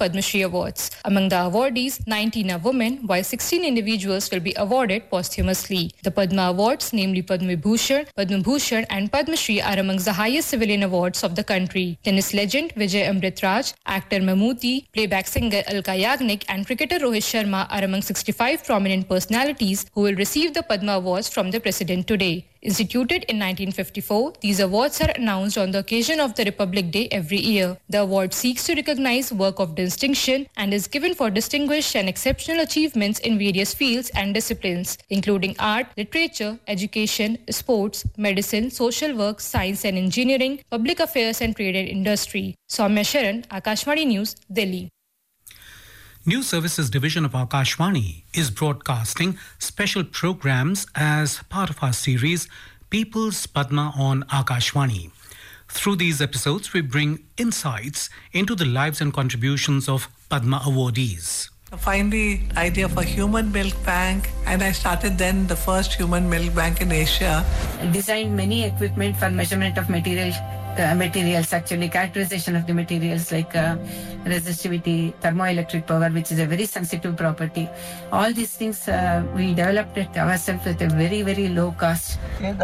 Padma Shri Awards. Among the awardees, 19 are women, while 16 individuals will be awarded posthumously. The Padma Awards, namely Padma Bhushan and Padma Shri, are amongst the highest civilian awards of the country. Tennis legend Vijay Amritraj, actor Mammootty, playback singer Alka Yagnik and cricketer Rohit Sharma are among 65 prominent personalities who will receive the Padma Awards from the President today. Instituted in 1954, these awards are announced on the occasion of the Republic Day every year. The award seeks to recognize work of distinction and is given for distinguished and exceptional achievements in various fields and disciplines, including art, literature, education, sports, medicine, social work, science and engineering, public affairs and trade and industry. Soumya Sharan, Akashvani News, Delhi. News Services Division of Akashvani is broadcasting special programs as part of our series People's Padma on Akashvani. Through these episodes, we bring insights into the lives and contributions of Padma awardees. I find the idea of a human milk bank, and I started then the first human milk bank in Asia. I designed many equipment for measurement of materials, actually characterization of the materials like resistivity, thermoelectric power, which is a very sensitive property. All these things we developed it ourselves with a very, very low cost. I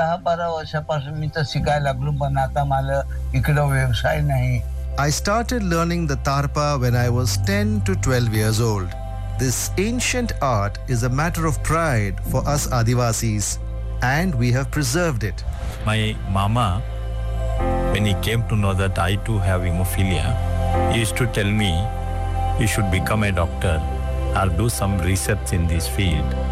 started learning the tarpa when I was 10 to 12 years old. This ancient art is a matter of pride for us Adivasis, and we have preserved it. My mama, when he came to know that I too have hemophilia, he used to tell me, you should become a doctor or do some research in this field.